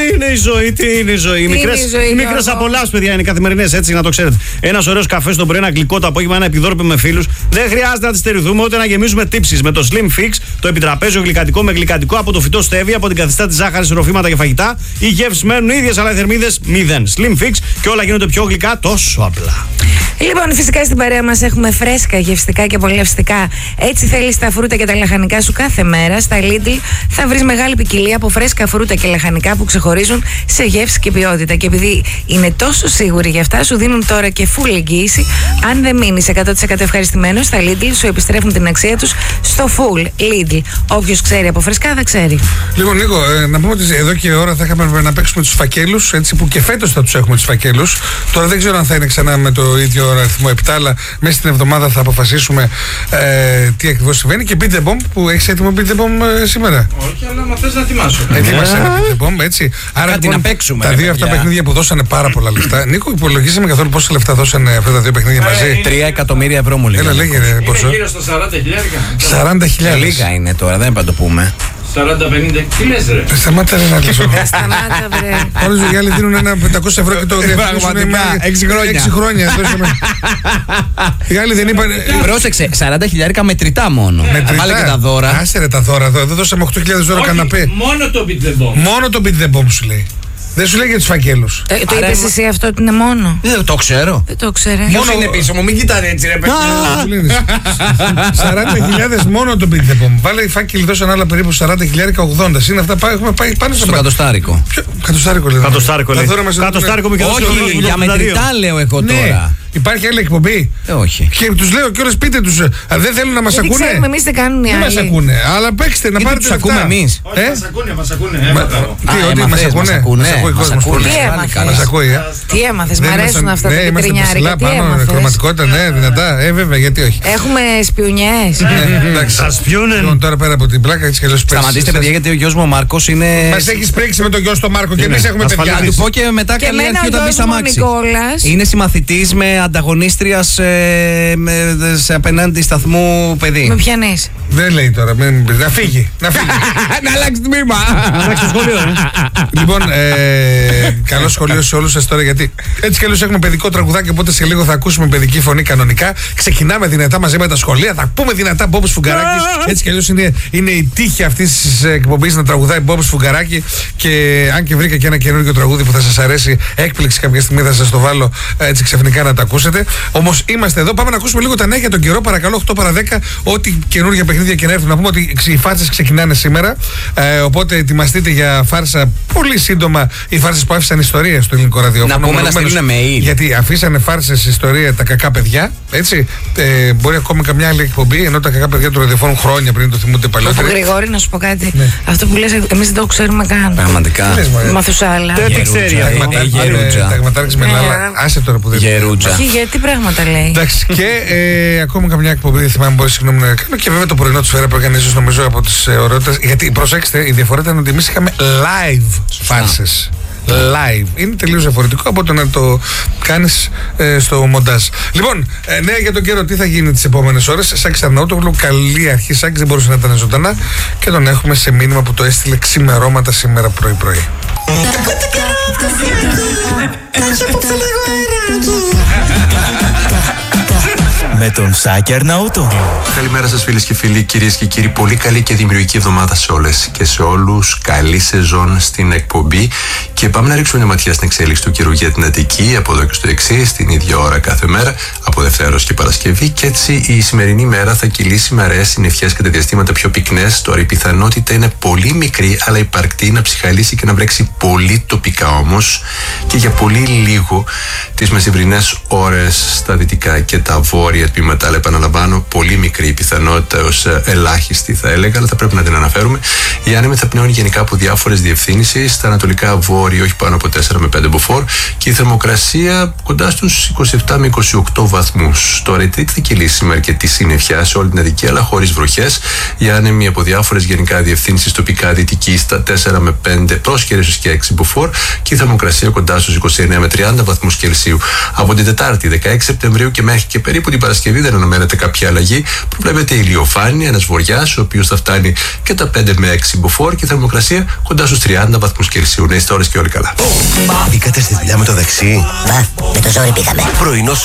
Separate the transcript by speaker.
Speaker 1: είναι η ζωή, τι είναι η ζωή. Οι μικρές απολαύσεις, παιδιά, είναι καθημερινές, έτσι να το ξέρετε. Ένας ωραίος καφές το πρωί, ένα γλυκό το απόγευμα, ένα επιδόρπιο με φίλους. Δεν χρειάζεται να τις στερηθούμε ούτε να γεμίζουμε τύψεις. Με το Slim Fix, το επιτραπέζιο γλυκαντικό με γλυκαντικό από το φυτό stevia, από την καθιστά της ζάχαρης, ροφήματα και φαγητά. Οι γεύσεις μένουν ίδιες, αλλά οι θερμίδες 0. Slim Fix και όλα γίνονται πιο γλυκά τόσο απλά.
Speaker 2: Λοιπόν, φυσικά στην παρέα μας έχουμε φρέσκα, γευστικά και απολαυστικά. Έτσι θέλεις τα φρούτα και τα λαχανικά σου κάθε μέρα. Στα Lidl θα βρεις μεγάλη ποικιλία από φρέσκα φρούτα και λαχανικά που ξεχωρίζουν σε γεύση και ποιότητα. Και επειδή είναι τόσο σίγουροι γι' αυτά, σου δίνουν τώρα και full εγγύηση. Αν δεν μείνεις 100% ευχαριστημένος, στα Lidl σου επιστρέφουν την αξία τους στο full. Lidl. Όποιος ξέρει από φρεσκά θα ξέρει.
Speaker 3: Λοιπόν, Νίκο, να πούμε ότι εδώ και ώρα θα είχαμε να παίξουμε τους φακέλους, έτσι που και φέτος θα τους έχουμε τους φακέλους. Τώρα δεν ξέρω αν θα είναι ξανά με το ίδιο αριθμό 7, αλλά μέσα στην εβδομάδα θα αποφασίσουμε τι ακριβώς συμβαίνει. Και Beat the Bomb, που έχεις έτοιμο Beat the Bomb σήμερα.
Speaker 4: Όχι, αλλά μα θες να ετοιμάσω.
Speaker 3: Ετοίμασε ένα Beat the Bomb, έτσι. Άρα
Speaker 1: κάτι
Speaker 3: λοιπόν,
Speaker 1: να παίξουμε.
Speaker 3: Τα δύο αυτά παιχνίδια που δώσανε πάρα πολλά λεφτά. Νίκο, υπολογίσαμε καθόλου πόσα λεφτά δώσανε αυτά τα δύο παιχνίδια μαζί.
Speaker 1: 3 εκατομμύρια ευρώ μου λέει.
Speaker 3: Έλα, λέγε πόσο.
Speaker 4: Είναι γύρω στα 40.000.
Speaker 3: 40.000.
Speaker 1: Λίγα είναι τώρα, δεν θα το πούμε.
Speaker 4: 40-50. Τι λες ρε.
Speaker 3: Σταμάτα ρε να λες.
Speaker 2: Σταμάτα, βρε.
Speaker 3: Όλες οι άλλοι δίνουν ένα 500 ευρώ και το διαφημίσουν 6 χρόνια. Οι άλλοι δεν είπαν.
Speaker 1: Πρόσεξε, 40.000 μετρητά μόνο. Βάλε και τα δώρα.
Speaker 3: Άσε ρε τα δώρα εδώ. Δεν δώσαμε 8.000 δώρα καναπέ.
Speaker 4: Μόνο το Beat the Bomb.
Speaker 3: Μόνο το Beat the Bomb σου λέει. Δεν σου λέει για τους φακέλους.
Speaker 2: Το είπες εσύ αυτό ότι είναι μόνο.
Speaker 1: Δεν το ξέρω.
Speaker 2: Δεν το ξέρω.
Speaker 1: Ποιος είναι πίσω μου, μην κοιτάνε έτσι ρε παιδί.
Speaker 3: 40.000 μόνο το Beat the Bomb. Βάλε οι φάκελοι δώσαν άλλα περίπου 40.080. Είναι αυτά έχουμε πάει πάνω
Speaker 1: στο κατοστάρικο.
Speaker 3: Κατοστάρικο λέει.
Speaker 1: Κατοστάρικο μου και όχι, για μετρητά λέω εγώ τώρα.
Speaker 3: Υπάρχει άλλη εκπομπή.
Speaker 1: Όχι.
Speaker 3: Και τους λέω κιόλας πείτε τους. Δεν θέλουν να μας ακούνε.
Speaker 2: Δεν ξέρουμε εμείς, δεν κάνουν οι άλλοι.
Speaker 3: Δεν μας ακούνε. Αλλά παίξτε να πάρετε
Speaker 1: λεφτά. Τους ακούμε εμείς.
Speaker 4: Μας ακούνε.
Speaker 3: Τι, ότι μας ακούνε. Μας ακούει.
Speaker 2: Τι έμαθες, μ' αρέσουν αυτά τα πικρινιάρικα. Τι έμαθες.
Speaker 3: Χρωματικότητα, ναι, δυνατά. Βέβαια, γιατί όχι.
Speaker 2: Έχουμε σπιουνιές.
Speaker 3: Σας πιούνε. Τώρα πέρα από την πλάκα έτσι κι αλλιώς πέφτει.
Speaker 1: Σταματήστε παιδιά, γιατί ο γιος μου ο Μάρκος είναι.
Speaker 3: Μας έχεις πρίξει με τον γιο στο Μάρκο και εμείς έχουμε παιδιά.
Speaker 1: Θα του πω και μετά καλή αρχή όταν μπει στα μάξι. Είναι συμμαθητής με ανταγωνίστρια σε απέναντι σταθμού παιδί.
Speaker 2: Με πιανείς.
Speaker 3: Δεν λέει τώρα, να φύγει.
Speaker 1: Να αλλάξει τμήμα. Να αλλάξει το σχολείο.
Speaker 3: Λοιπόν, καλό σχολείο σε όλους σας τώρα, γιατί έτσι κι αλλιώς έχουμε παιδικό τραγουδάκι, οπότε σε λίγο θα ακούσουμε παιδική φωνή κανονικά. Ξεκινάμε δυνατά μαζί με τα σχολεία, θα πούμε δυνατά Μπόμπος Φουγκαράκης. Έτσι κι αλλιώς είναι η τύχη αυτής της εκπομπής να τραγουδάει Μπόμπος Φουγκαράκη. Και αν και βρήκα και ένα καινούργιο τραγούδι που θα σας αρέσει, έκπληξη κάποια στιγμή θα σας το βάλω έτσι ξαφνικά να τα ακούσετε. Όμως είμαστε εδώ, πάμε να ακούσουμε λίγο τα νέα για τον καιρό. Παρακαλώ, 8 παρα 10, ό,τι καινούργια παιχνίδια και να έρθουν. Να πούμε ότι οι φάρσες ξεκινάνε σήμερα. Οπότε ετοιμαστείτε για φάρσα πολύ σύντομα. Οι φάρσες που άφησαν ιστορία στο ελληνικό ραδιόφωνο.
Speaker 1: Να πούμε να στείλουν mail.
Speaker 3: Γιατί αφήσανε φάρσες ιστορία τα κακά παιδιά. Έτσι. Μπορεί ακόμη καμιά άλλη εκπομπή, ενώ τα κακά παιδιά του ραδιοφώνου χρόνια πριν το θυμούνται παλιότερα.
Speaker 2: Γρηγόρη, να σου πω κάτι. Ναι. Αυτό που λες, εμείς δεν το ξέρουμε καν.
Speaker 1: Πραγματικά.
Speaker 2: Μαθουσάλα.
Speaker 1: Δεν ξέρει.
Speaker 3: Ταγματάρχης με λάλα. Άσε τώρα που δεν
Speaker 1: Γερούτσα.
Speaker 2: Γιατί πράγματα λέει.
Speaker 3: Εντάξει. Και ακόμα καμιά εκπομπή, δεν θυμάμαι, μπορεί συγγνώμη να κάνω. Και βέβαια το πρωινό του Σφαίρα που έκανε ίσως νομίζω από τις ωραιότερες. Γιατί προσέξτε, η διαφορά ήταν ότι εμείς είχαμε live φάρσες. Live. Είναι τελείως διαφορετικό από το να το κάνεις στο μοντάζ. Λοιπόν, νέα για τον καιρό, τι θα γίνει τις επόμενες ώρες. Σάκης Αρναούτογλου, καλή αρχή. Σάκης δεν μπορούσε να ήταν ζωντανά και τον έχουμε σε μήνυμα που το έστειλε ξημερώματα σήμερα πρωί-πρωί.
Speaker 5: Με τον Σάκη Αρναούτογλου.
Speaker 6: Καλημέρα σας φίλες και φίλοι, κυρίες και κύριοι. Πολύ καλή και δημιουργική εβδομάδα σε όλες και σε όλους. Καλή σεζόν στην εκπομπή. Και πάμε να ρίξουμε μια ματιά στην εξέλιξη του καιρού για την Αττική από εδώ και στο εξής, την ίδια ώρα κάθε μέρα, από Δευτέρα ως και Παρασκευή. Και έτσι η σημερινή μέρα θα κυλήσει με αραιές συννεφιές κατά διαστήματα πιο πυκνές. Τώρα η πιθανότητα είναι πολύ μικρή, αλλά υπαρκτή, να ψυχαλίσει και να βρέξει πολύ τοπικά όμως και για πολύ λίγο τις μεσημβρινές ώρες στα δυτικά και τα βόρεια τμήματα. Αλλά επαναλαμβάνω, πολύ μικρή η πιθανότητα, ως ελάχιστη θα έλεγα, αλλά θα πρέπει να την αναφέρουμε. Οι άνεμοι θα πνέουν γενικά από διάφορες διευθύνσεις. Στα ανατολικά βόρεια βόρειοι όχι πάνω από 4 με 5 μποφόρ και η θερμοκρασία κοντά στους 27 με 28 βαθμούς. Τώρα η Τρίτη θα κυλήσει με αρκετή συννεφιά σε όλη την Αττική, αλλά χωρίς βροχές. Οι άνεμοι από διάφορες γενικά διευθύνσεις τοπικά δυτική στα 4 με 5 πρόσκαιρες και 6 μποφόρ και η θερμοκρασία κοντά στους 29 με 30 βαθμούς Κελσίου. Από την Τετάρτη 16 Σεπτεμβρίου και μέχρι και περίπου την Παρασκευή δεν αναμένεται κάποια αλλαγή. Προβλέπεται ηλιοφάνεια, ένας βοριάς, ο οποίος θα φτάνει και τα 5 με 6 μποφόρ και η θερμοκρασία κοντά στους 30 βαθμούς Κελσίου. Να είστε ώρες και όλοι καλά.
Speaker 7: Μπήκατε στη δουλειά με το δεξί.
Speaker 8: Με το ζόρι πήγαμε.
Speaker 7: Πρωινό